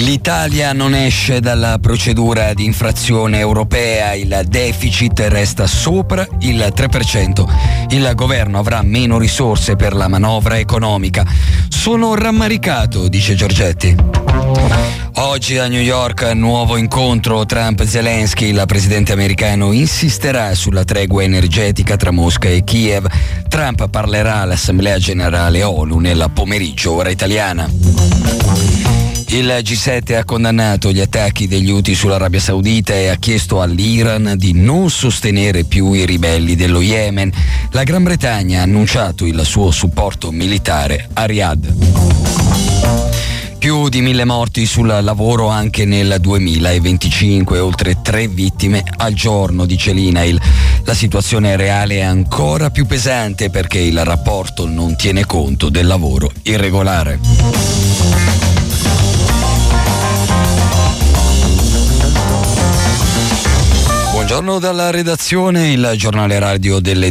L'Italia non esce dalla procedura di infrazione europea, il deficit resta sopra il 3%. Il governo avrà meno risorse per la manovra economica. Sono rammaricato, dice Giorgetti. Oggi a New York nuovo incontro Trump-Zelensky. Il presidente americano insisterà sulla tregua energetica tra Mosca e Kiev. Trump parlerà all'Assemblea Generale ONU nel pomeriggio ora italiana. Il G7 ha condannato gli attacchi degli Houthi sull'Arabia Saudita e ha chiesto all'Iran di non sostenere più i ribelli dello Yemen. La Gran Bretagna ha annunciato il suo supporto militare a Riyadh. Più di 1.000 morti sul lavoro anche nel 2025, oltre 3 vittime al giorno, dice l'INAIL. La situazione reale è ancora più pesante perché il rapporto non tiene conto del lavoro irregolare. Buongiorno dalla redazione, il giornale radio delle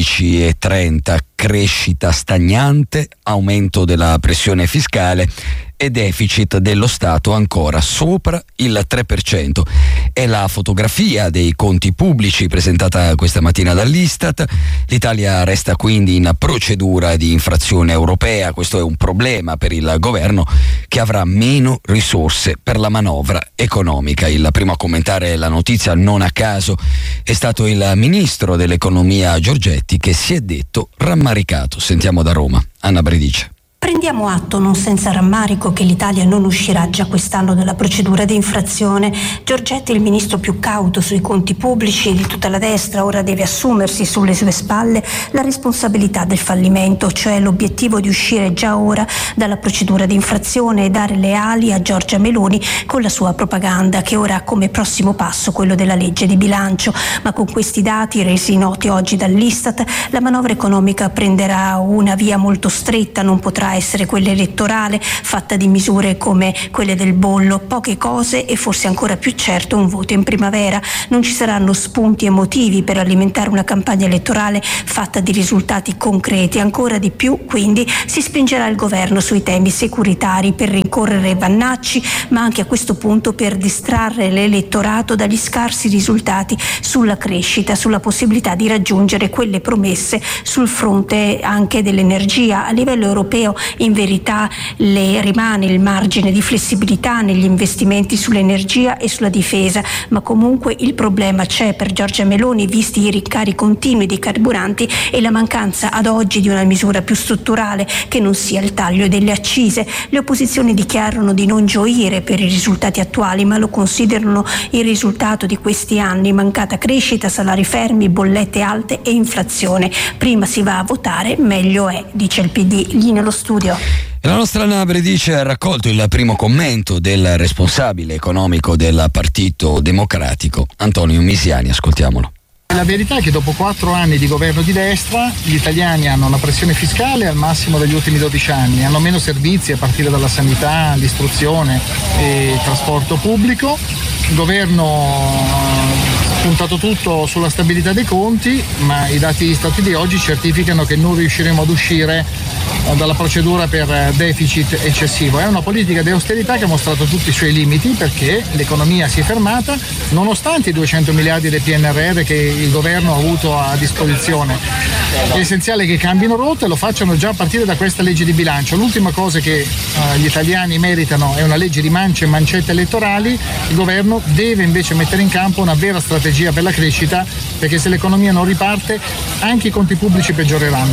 12:30. Crescita stagnante, aumento della pressione fiscale e deficit dello Stato ancora sopra il 3%. È la fotografia dei conti pubblici presentata questa mattina dall'Istat. L'Italia resta quindi in procedura di infrazione europea. Questo è un problema per il governo che avrà meno risorse per la manovra economica. Il primo a commentare la notizia, non a caso, è stato il ministro dell'economia Giorgetti, che si è detto rammaricato. Sentiamo da Roma Anna Bredice. Prendiamo atto non senza rammarico che l'Italia non uscirà già quest'anno dalla procedura di infrazione. Giorgetti, il ministro più cauto sui conti pubblici di tutta la destra, ora deve assumersi sulle sue spalle la responsabilità del fallimento, cioè l'obiettivo di uscire già ora dalla procedura di infrazione e dare le ali a Giorgia Meloni con la sua propaganda, che ora ha come prossimo passo quello della legge di bilancio. Ma con questi dati resi noti oggi dall'Istat, la manovra economica prenderà una via molto stretta, non potrà essere quella elettorale fatta di misure come quelle del bollo, poche cose e forse ancora più certo un voto in primavera. Non ci saranno spunti emotivi per alimentare una campagna elettorale fatta di risultati concreti. Ancora di più quindi si spingerà il governo sui temi securitari per rincorrere Vannacci, ma anche a questo punto per distrarre l'elettorato dagli scarsi risultati sulla crescita, sulla possibilità di raggiungere quelle promesse sul fronte anche dell'energia. A livello europeo in verità le rimane il margine di flessibilità negli investimenti sull'energia e sulla difesa, ma comunque il problema c'è per Giorgia Meloni, visti i rincari continui dei carburanti e la mancanza ad oggi di una misura più strutturale che non sia il taglio delle accise. Le opposizioni dichiarano di non gioire per i risultati attuali, ma lo considerano il risultato di questi anni: mancata crescita, salari fermi, bollette alte e inflazione. Prima si va a votare, meglio è, dice il PD. Lì nello studio. La nostra Anna Bredice ha raccolto il primo commento del responsabile economico del Partito Democratico, Antonio Misiani. Ascoltiamolo. La verità è che dopo 4 anni di governo di destra gli italiani hanno una pressione fiscale al massimo degli ultimi 12 anni, hanno meno servizi a partire dalla sanità, l'istruzione e il trasporto pubblico. Il governo ha puntato tutto sulla stabilità dei conti, ma i dati Istat di oggi certificano che non riusciremo ad uscire dalla procedura per deficit eccessivo. È una politica di austerità che ha mostrato tutti i suoi limiti, perché l'economia si è fermata nonostante i 200 miliardi del PNRR che il governo ha avuto a disposizione. È essenziale che cambino rotta e lo facciano già a partire da questa legge di bilancio. L'ultima cosa che gli italiani meritano è una legge di mance e mancette elettorali. Il governo deve invece mettere in campo una vera strategia per la crescita, perché se l'economia non riparte anche i conti pubblici peggioreranno.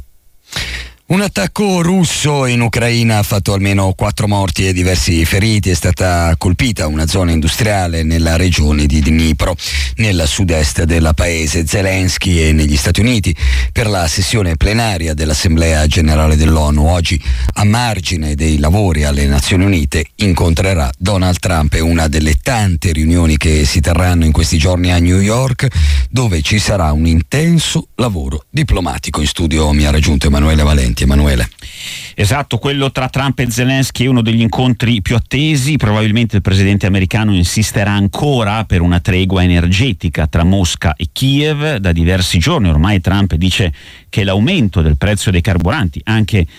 Un attacco russo in Ucraina ha fatto almeno 4 morti e diversi feriti. È stata colpita una zona industriale nella regione di Dnipro, nel sud-est del paese. Zelensky è negli Stati Uniti per la sessione plenaria dell'Assemblea Generale dell'ONU. Oggi, a margine dei lavori alle Nazioni Unite, incontrerà Donald Trump. È una delle tante riunioni che si terranno in questi giorni a New York, dove ci sarà un intenso lavoro diplomatico. In studio mi ha raggiunto Emanuele Valenti. Emanuele. Esatto, quello tra Trump e Zelensky è uno degli incontri più attesi. Probabilmente il presidente americano insisterà ancora per una tregua energetica tra Mosca e Kiev. Da diversi giorni ormai Trump dice che l'aumento del prezzo dei carburanti, anche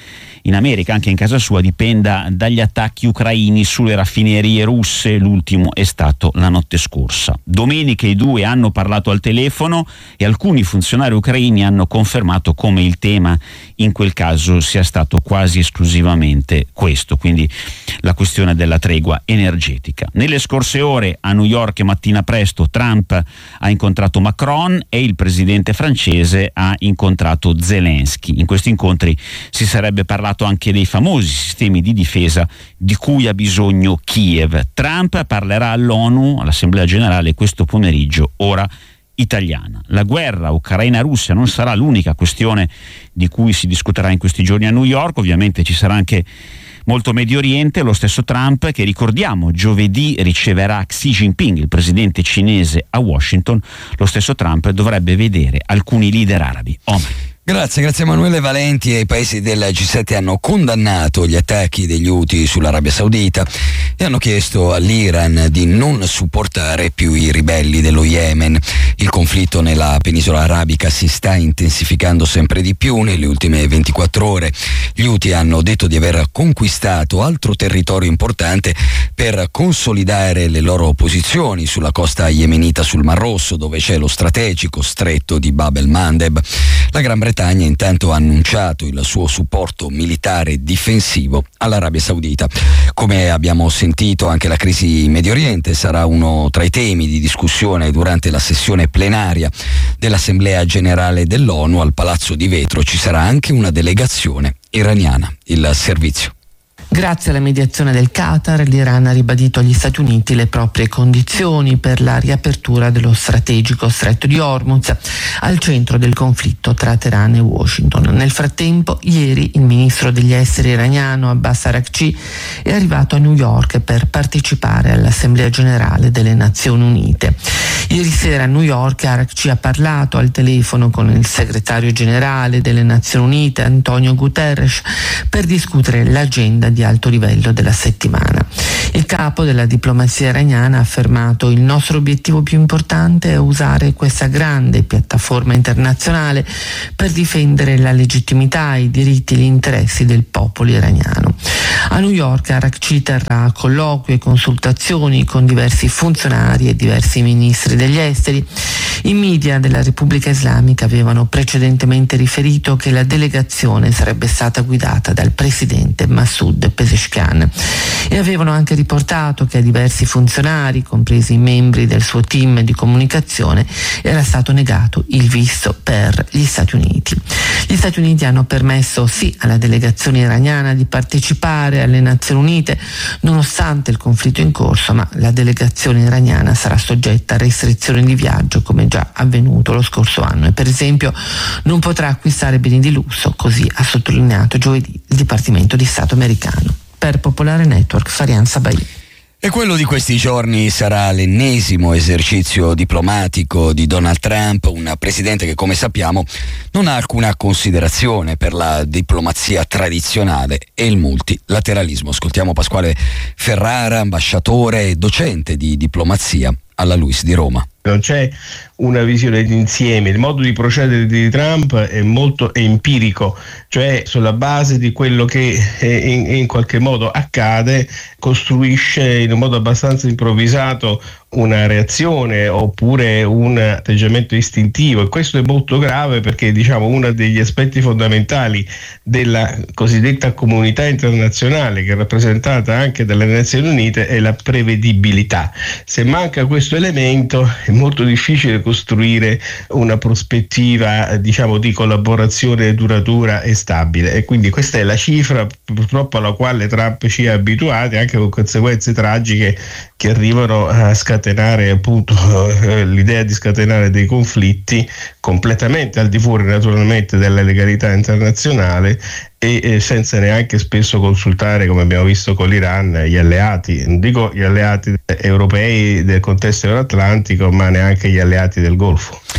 in America, anche in casa sua, dipenda dagli attacchi ucraini sulle raffinerie russe. L'ultimo è stato la notte scorsa. Domenica i due hanno parlato al telefono e alcuni funzionari ucraini hanno confermato come il tema in quel caso sia stato quasi esclusivamente questo, quindi la questione della tregua energetica. Nelle scorse ore a New York mattina presto Trump ha incontrato Macron e il presidente francese ha incontrato Zelensky. In questi incontri si sarebbe parlato anche dei famosi sistemi di difesa di cui ha bisogno Kiev. Trump parlerà all'ONU, all'Assemblea Generale, questo pomeriggio, ora italiana. La guerra Ucraina-Russia non sarà l'unica questione di cui si discuterà in questi giorni a New York, ovviamente ci sarà anche molto Medio Oriente. Lo stesso Trump, che ricordiamo giovedì riceverà Xi Jinping, il presidente cinese, a Washington, lo stesso Trump dovrebbe vedere alcuni leader arabi. Grazie Emanuele Valenti. E i paesi del G7 hanno condannato gli attacchi degli Houthi sull'Arabia Saudita e hanno chiesto all'Iran di non supportare più i ribelli dello Yemen. Il conflitto nella penisola arabica si sta intensificando sempre di più. Nelle ultime 24 ore gli Houthi hanno detto di aver conquistato altro territorio importante per consolidare le loro posizioni sulla costa yemenita sul Mar Rosso, dove c'è lo strategico stretto di Bab el-Mandeb. La Gran Bretagna intanto ha annunciato il suo supporto militare difensivo all'Arabia Saudita. Come abbiamo sentito, anche la crisi in Medio Oriente sarà uno tra i temi di discussione durante la sessione plenaria dell'Assemblea Generale dell'ONU. Al Palazzo di Vetro ci sarà anche una delegazione iraniana. Il servizio. Grazie alla mediazione del Qatar, l'Iran ha ribadito agli Stati Uniti le proprie condizioni per la riapertura dello strategico stretto di Hormuz, al centro del conflitto tra Teheran e Washington. Nel frattempo, ieri il ministro degli esteri iraniano Abbas Araghchi è arrivato a New York per partecipare all'Assemblea Generale delle Nazioni Unite. Ieri sera a New York Araghchi ha parlato al telefono con il segretario generale delle Nazioni Unite Antonio Guterres per discutere l'agenda di alto livello della settimana. Il capo della diplomazia iraniana ha affermato: il nostro obiettivo più importante è usare questa grande piattaforma internazionale per difendere la legittimità, i diritti e gli interessi del popolo iraniano. A New York Araghchi terrà colloqui e consultazioni con diversi funzionari e diversi ministri degli esteri. I media della Repubblica Islamica avevano precedentemente riferito che la delegazione sarebbe stata guidata dal presidente Masoud Pezeshkian e avevano anche riportato che a diversi funzionari, compresi i membri del suo team di comunicazione, era stato negato il visto per gli Stati Uniti. Gli Stati Uniti hanno permesso sì alla delegazione iraniana di partecipare alle Nazioni Unite nonostante il conflitto in corso, ma la delegazione iraniana sarà soggetta a restrizioni di viaggio come già avvenuto lo scorso anno e per esempio non potrà acquistare beni di lusso, così ha sottolineato giovedì il Dipartimento di Stato americano. Per Popolare Network, Farian Sabai. E quello di questi giorni sarà l'ennesimo esercizio diplomatico di Donald Trump, un presidente che, come sappiamo, non ha alcuna considerazione per la diplomazia tradizionale e il multilateralismo. Ascoltiamo Pasquale Ferrara, ambasciatore e docente di diplomazia alla LUISS di Roma. Non c'è una visione d'insieme, il modo di procedere di Trump è molto empirico, cioè sulla base di quello che in qualche modo accade costruisce in un modo abbastanza improvvisato una reazione oppure un atteggiamento istintivo, e questo è molto grave perché uno degli aspetti fondamentali della cosiddetta comunità internazionale, che è rappresentata anche dalle Nazioni Unite, è la prevedibilità. Se manca questo elemento è molto difficile costruire una prospettiva di collaborazione duratura e stabile, e quindi questa è la cifra purtroppo alla quale Trump ci ha abituati, anche con conseguenze tragiche che arrivano a scatenare appunto l'idea di scatenare dei conflitti completamente al di fuori naturalmente della legalità internazionale e senza neanche spesso consultare, come abbiamo visto con l'Iran, gli alleati, non dico gli alleati europei del contesto euroatlantico, ma neanche gli alleati del Golfo.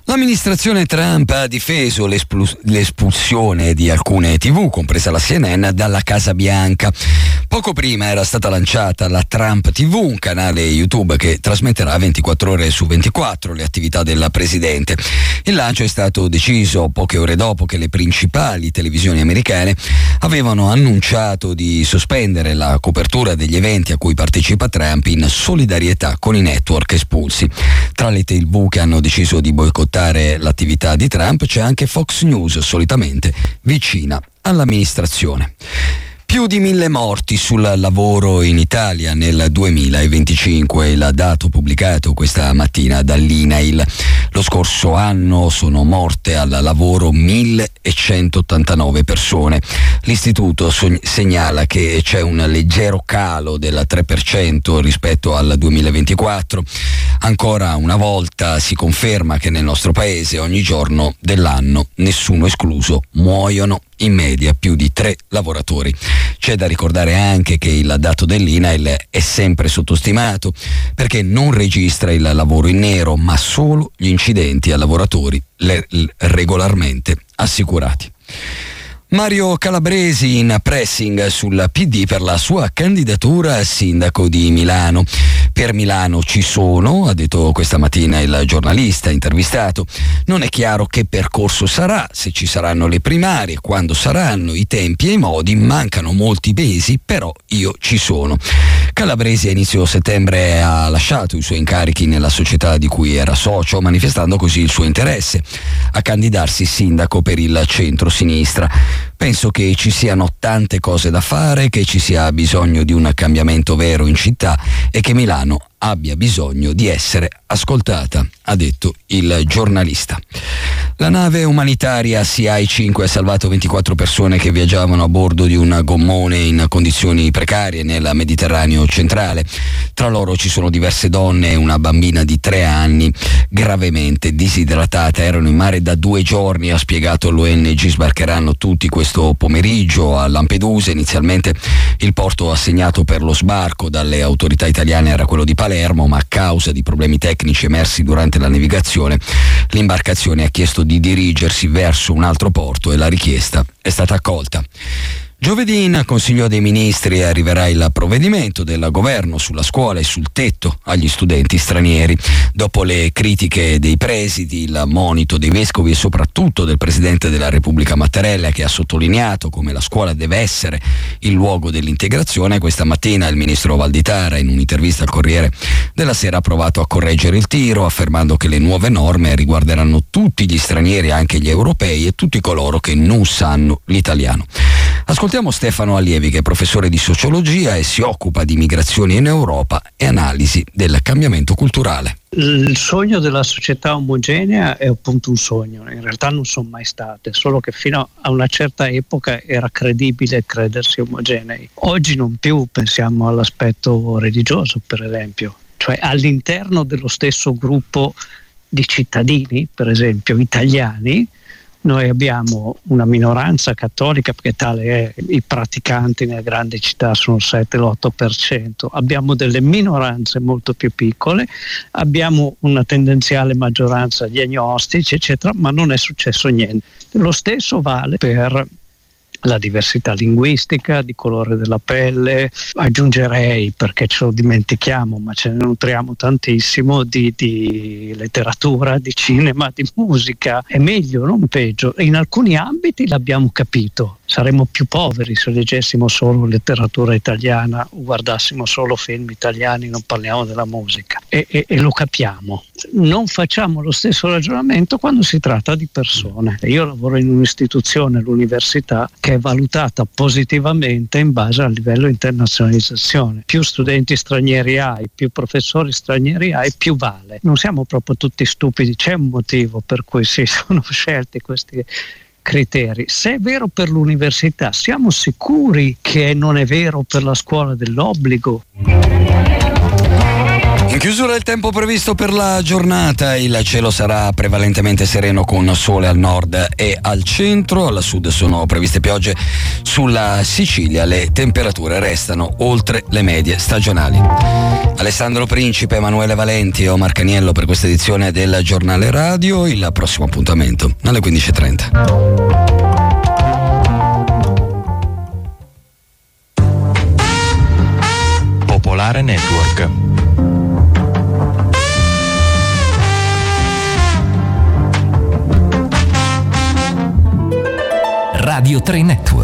L'amministrazione Trump ha difeso l'espulsione di alcune TV, compresa la CNN, dalla Casa Bianca. Poco prima era stata lanciata la Trump TV, un canale YouTube che trasmetterà 24 ore su 24 le attività del presidente. Il lancio è stato deciso poche ore dopo che le principali televisioni americane avevano annunciato di sospendere la copertura degli eventi a cui partecipa Trump in solidarietà con i network espulsi. Tra le TV che hanno deciso di boicottare l'attività di Trump c'è anche Fox News, solitamente vicina all'amministrazione. Più di 1.000 morti sul lavoro in Italia nel 2025, il dato pubblicato questa mattina dall'INAIL. Lo scorso anno sono morte al lavoro 1.189 persone. L'istituto segnala che c'è un leggero calo del 3% rispetto al 2024. Ancora una volta si conferma che nel nostro paese ogni giorno dell'anno, nessuno escluso, muoiono in media più di 3 lavoratori. C'è da ricordare anche che il dato dell'INAIL è sempre sottostimato perché non registra il lavoro in nero, ma solo gli incidenti a lavoratori regolarmente assicurati. Mario Calabresi in pressing sul PD per la sua candidatura a sindaco di Milano. Per Milano ci sono, ha detto questa mattina il giornalista intervistato. Non è chiaro che percorso sarà, se ci saranno le primarie, quando saranno, i tempi e i modi, mancano molti mesi, però io ci sono. Calabresi a inizio settembre ha lasciato i suoi incarichi nella società di cui era socio, manifestando così il suo interesse a candidarsi sindaco per il centro-sinistra. Penso che ci siano tante cose da fare, che ci sia bisogno di un cambiamento vero in città e che Milano abbia bisogno di essere ascoltata, ha detto il giornalista. La nave umanitaria CI-5 ha salvato 24 persone che viaggiavano a bordo di un gommone in condizioni precarie nel Mediterraneo centrale. Tra loro ci sono diverse donne e una bambina di 3 anni gravemente disidratata. Erano in mare da 2 giorni, ha spiegato l'ONG. Sbarcheranno tutti questo pomeriggio a Lampedusa. Inizialmente il porto assegnato per lo sbarco dalle autorità italiane era quello di Palermo, ma a causa di problemi tecnici emersi durante la navigazione, l'imbarcazione ha chiesto di dirigersi verso un altro porto e la richiesta è stata accolta. Giovedì in Consiglio dei Ministri arriverà il provvedimento del governo sulla scuola e sul tetto agli studenti stranieri. Dopo le critiche dei presidi, il monito dei vescovi e soprattutto del Presidente della Repubblica Mattarella, che ha sottolineato come la scuola deve essere il luogo dell'integrazione, questa mattina il ministro Valditara in un'intervista al Corriere della Sera ha provato a correggere il tiro, affermando che le nuove norme riguarderanno tutti gli stranieri, anche gli europei e tutti coloro che non sanno l'italiano. Ascoltiamo Stefano Allievi, che è professore di sociologia e si occupa di migrazioni in Europa e analisi del cambiamento culturale. Il sogno della società omogenea è appunto un sogno, in realtà non sono mai state, solo che fino a una certa epoca era credibile credersi omogenei. Oggi non più, pensiamo all'aspetto religioso per esempio, cioè all'interno dello stesso gruppo di cittadini, per esempio italiani, noi abbiamo una minoranza cattolica, perché tale è, i praticanti nelle grandi città sono il 7-8%, abbiamo delle minoranze molto più piccole, abbiamo una tendenziale maggioranza di agnostici, eccetera, ma non è successo niente. Lo stesso vale per la diversità linguistica, di colore della pelle, aggiungerei, perché ce lo dimentichiamo ma ce ne nutriamo tantissimo, di letteratura, di cinema, di musica. È meglio, non peggio. In alcuni ambiti l'abbiamo capito, saremmo più poveri se leggessimo solo letteratura italiana o guardassimo solo film italiani, non parliamo della musica, e lo capiamo. Non facciamo lo stesso ragionamento quando si tratta di persone. Io lavoro in un'istituzione, l'università, che è valutata positivamente in base al livello di internazionalizzazione. Più studenti stranieri hai, più professori stranieri hai, più vale. Non siamo proprio tutti stupidi, c'è un motivo per cui si sono scelti questi criteri. Se è vero per l'università, siamo sicuri che non è vero per la scuola dell'obbligo? In chiusura il tempo previsto per la giornata, il cielo sarà prevalentemente sereno con sole al nord e al centro, al sud sono previste piogge sulla Sicilia, le temperature restano oltre le medie stagionali. Alessandro Principe, Emanuele Valenti e Omar Caniello per questa edizione del Giornale Radio, il prossimo appuntamento alle 15:30. Popolare Network. Radio 3 Network.